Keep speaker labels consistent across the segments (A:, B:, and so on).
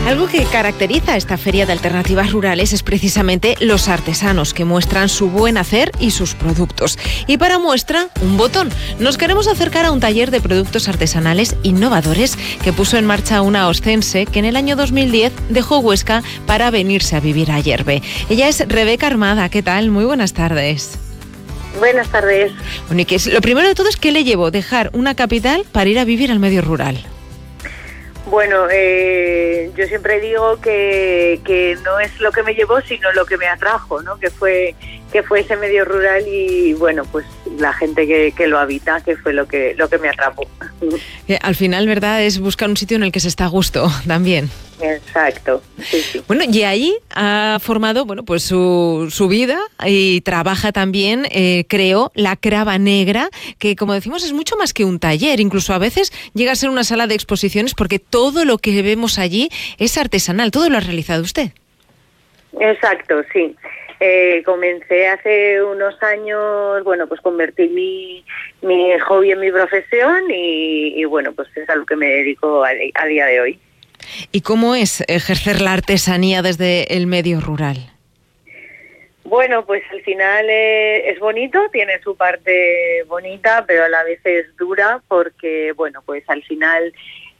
A: Algo que caracteriza esta feria de alternativas rurales es precisamente los artesanos que muestran su buen hacer y sus productos. Y para muestra, un botón. Nos queremos acercar a un taller de productos artesanales innovadores que puso en marcha una oscense que en el año 2010 dejó Huesca para venirse a vivir a Ayerbe. Ella es Rebeca Armada. ¿Qué tal? Muy buenas tardes.
B: Buenas tardes.
A: Bueno, y lo primero de todo es ¿qué le llevó dejar una capital para ir a vivir al medio rural?
B: Bueno, yo siempre digo que no es lo que me llevó, sino lo que me atrajo, ¿no? Que fue ese medio rural y, bueno, pues la gente que lo habita, que fue lo que me atrapó.
A: Al final, ¿verdad? Es buscar un sitio en el que se está a gusto también.
B: Exacto, sí.
A: Bueno, y ahí ha formado, bueno, pues su vida y trabaja también, creó la Crava Negra, que como decimos es mucho más que un taller, incluso a veces llega a ser una sala de exposiciones porque todo lo que vemos allí es artesanal, todo lo ha realizado usted.
B: Exacto, sí. Comencé hace unos años, bueno, pues convertí mi hobby en mi profesión y bueno, pues es a lo que me dedico a día de hoy.
A: ¿Y cómo es ejercer la artesanía desde el medio rural?
B: Bueno, pues al final es bonito, tiene su parte bonita, pero a la vez es dura porque, bueno, pues al final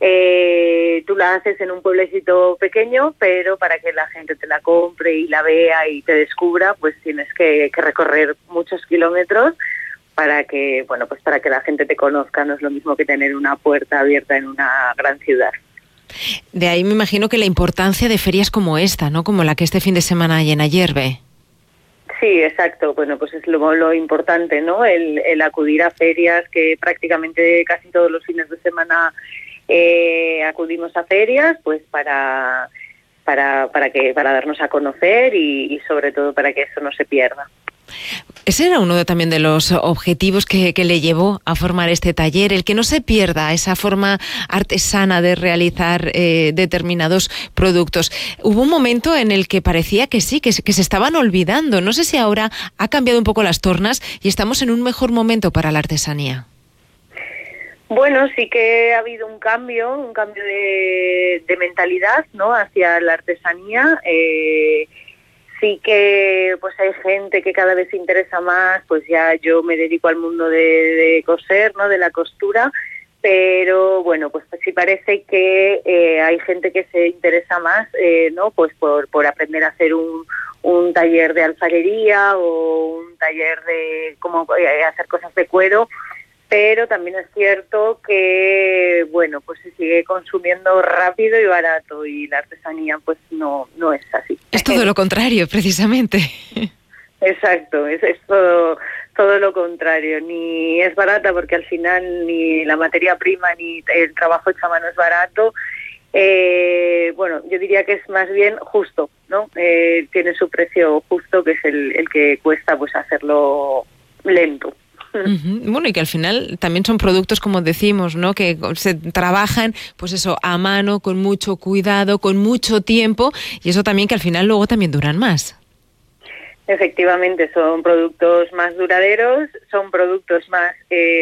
B: tú la haces en un pueblecito pequeño, pero para que la gente te la compre y la vea y te descubra, pues tienes que recorrer muchos kilómetros para que, bueno, pues para que la gente te conozca. No es lo mismo que tener una puerta abierta en una gran ciudad.
A: De ahí me imagino que la importancia de ferias como esta, ¿no? Como la que este fin de semana hay en Ayerbe.
B: Sí, exacto. Bueno, pues es lo importante, ¿no? El acudir a ferias, que prácticamente casi todos los fines de semana acudimos a ferias, pues para darnos a conocer y sobre todo para que eso no se pierda.
A: Ese era uno también de los objetivos que le llevó a formar este taller, el que no se pierda esa forma artesana de realizar determinados productos. Hubo un momento en el que parecía que sí, que se estaban olvidando. No sé si ahora ha cambiado un poco las tornas y estamos en un mejor momento para la artesanía.
B: Bueno, sí que ha habido un cambio de mentalidad, ¿no? Hacia la artesanía. Sí que pues hay gente que cada vez se interesa más, pues ya yo me dedico al mundo de coser, ¿no? De la costura, pero bueno, pues sí parece que hay gente que se interesa más, ¿no? Pues por aprender a hacer un taller de alfarería o un taller de cómo hacer cosas de cuero. Pero también es cierto que, bueno, pues se sigue consumiendo rápido y barato y la artesanía pues no es así.
A: Es todo lo contrario, precisamente.
B: Exacto, es todo lo contrario. Ni es barata porque al final ni la materia prima ni el trabajo hecho a mano es barato. Bueno, yo diría que es más bien justo, ¿no? Tiene su precio justo, que es el que cuesta pues hacerlo lento.
A: Uh-huh. Bueno, y que al final también son productos, como decimos, ¿no? Que se trabajan, pues eso, a mano, con mucho cuidado, con mucho tiempo, y eso también que al final luego también duran más.
B: Efectivamente, son productos más duraderos, son productos más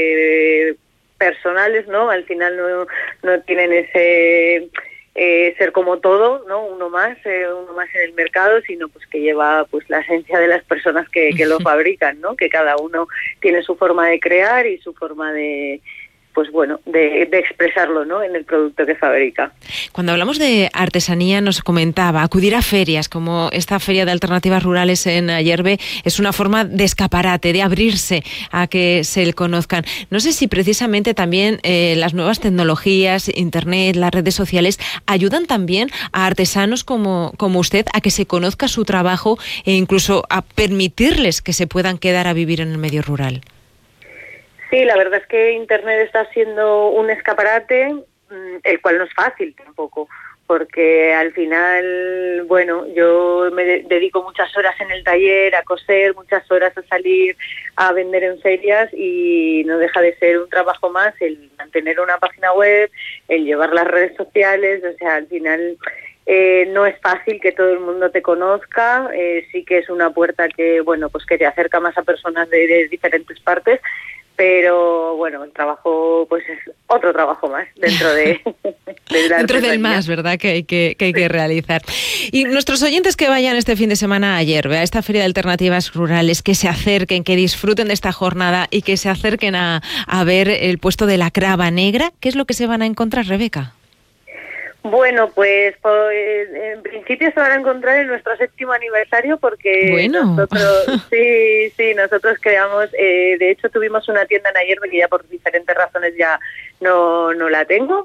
B: personales, ¿no? Al final no tienen ese ser como todo, ¿no? Uno más en el mercado, sino pues que lleva pues la esencia de las personas que lo fabrican, ¿no? Que cada uno tiene su forma de crear y su forma de pues bueno, de expresarlo, ¿no? En el producto que fabrica.
A: Cuando hablamos de artesanía nos comentaba, acudir a ferias como esta feria de alternativas rurales en Ayerbe es una forma de escaparate, de abrirse a que se le conozcan. No sé si precisamente también las nuevas tecnologías, internet, las redes sociales ayudan también a artesanos como usted a que se conozca su trabajo e incluso a permitirles que se puedan quedar a vivir en el medio rural.
B: Sí, la verdad es que Internet está siendo un escaparate, el cual no es fácil tampoco, porque al final, bueno, yo me dedico muchas horas en el taller a coser, muchas horas a salir a vender en ferias y no deja de ser un trabajo más el mantener una página web, el llevar las redes sociales, o sea, al final no es fácil que todo el mundo te conozca, sí que es una puerta que, bueno, pues que te acerca más a personas de diferentes partes, Pero bueno, el trabajo pues es otro trabajo más dentro de la
A: dentro del más, ¿verdad? Que hay que realizar. Y nuestros oyentes que vayan este fin de semana a Ayerbe, a esta Feria de Alternativas Rurales, que se acerquen, que disfruten de esta jornada y que se acerquen a ver el puesto de la crava negra, ¿qué es lo que se van a encontrar, Rebeca?
B: Bueno, pues en principio se van a encontrar en nuestro 7º aniversario porque nosotros creamos, de hecho tuvimos una tienda en Ayerbe que ya por diferentes razones ya no la tengo,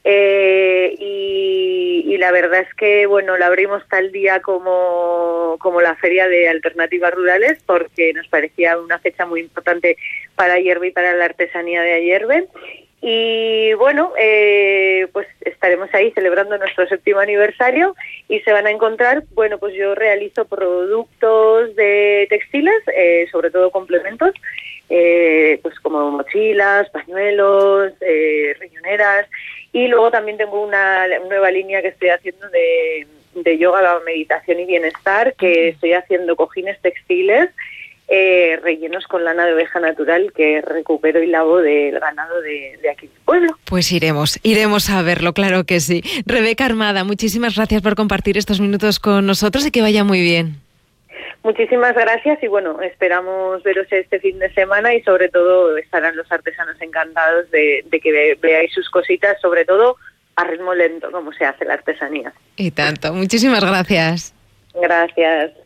B: y la verdad es que bueno, la abrimos tal día como la Feria de Alternativas Rurales porque nos parecía una fecha muy importante para Ayerbe y para la artesanía de Ayerbe. Y bueno, pues estaremos ahí celebrando nuestro 7º aniversario y se van a encontrar, bueno, pues yo realizo productos de textiles, sobre todo complementos, pues como mochilas, pañuelos, riñoneras, y luego también tengo una nueva línea que estoy haciendo de yoga, meditación y bienestar, que estoy haciendo cojines textiles, rellenos con lana de oveja natural que recupero y lavo del ganado de aquí del pueblo.
A: Pues iremos a verlo, claro que sí. Rebeca Armada, muchísimas gracias por compartir estos minutos con nosotros y que vaya muy bien.
B: Muchísimas gracias y bueno, esperamos veros este fin de semana y sobre todo estarán los artesanos encantados de que veáis sus cositas, sobre todo a ritmo lento, como se hace la artesanía.
A: Y tanto, muchísimas gracias.
B: Gracias.